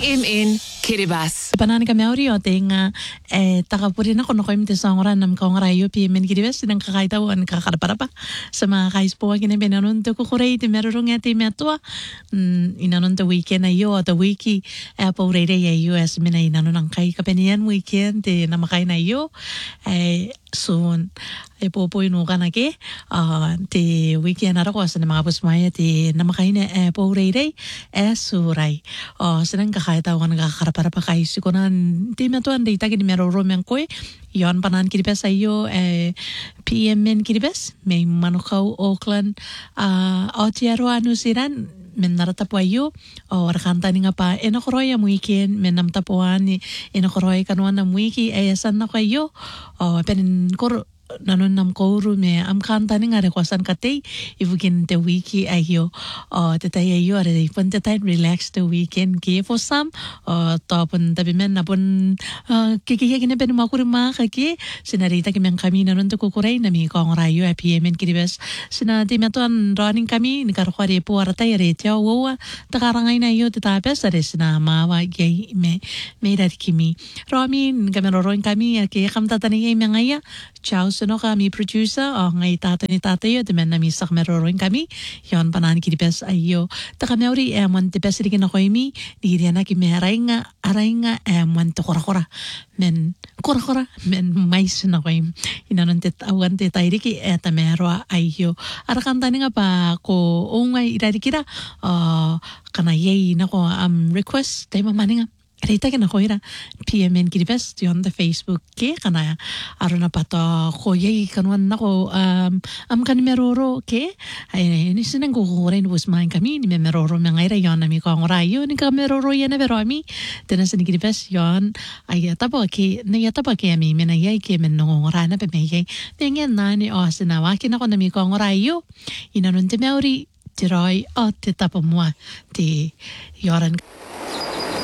PMN Kiribati. Panani kami ori o tinga takapuri na kono koim te songra nam kongra yo PMN Kiribati nang kakaitaw kakarparapa sa mga kaispo kini benanon to kukurei te merurong ati metua inanon to weekend na yo to wiki po rede ya US mina inanon ang kai kapenian weekend te namakay na yo soon po inuka na ke te weekend na ko sa mga pusmaya te namakay na po rede suray sinang kakaitaw ka nagkakarapara pa kaisi ko na di metuan data kini merurong yang koy yon panan Kiribati ayo PMN Kiribati may manukaw Auckland Aotearoa New Zealand men naratapo ayo rakanta ni nga pa enokoroy am weekend men namtapuan ni enokoroy kanuan am wiki ayasan na kayo pen kor nanon nam kouru me am kanta ni nga rekwasan katay ibukin te wiki ayo tetay ayo are pun tetay relax the weekend ke for some tapon tabi men napon kikiya kina pen makuri makaki sinarita kami kami nanon to kukuray na mi kong rayo PMN Kiribati sinati metuan running kami ni karkwari po aratay retya wawa takarangay na iyo tetapes are sina mawa gay me dar kimi romin kami roroin kami ke kam tatani ay mangaya ciao suno kami producer ngay tata ni tatayo demen na misak meroroin kami yon panan Kiribati ayo takamewri mon te pesri kina koimi diri na kimi aray nga mon to kora men mais na koim inanon te awan te tairi ki mero ayo arakanta ni nga pa ko ungay irarikira kana yay na ko request tayo mamani nga Rita ka na ko ira PMN Kiribati yon the Facebook ke kana aro na pato ko yay kanuan na ko kan meroro ke ay ni sinang kukuray ni busmain kami ni meroro mga ira yon na mi ko ang rayo ni ka meroro yan na pero ami tenas ni Kiribati yon ay tapo ke ami menayay ke men nongora na pe mayay tengen na ni sinawakin ako na mi ko ang rayo inanon te meuri tiroy te tapo mo ti yoran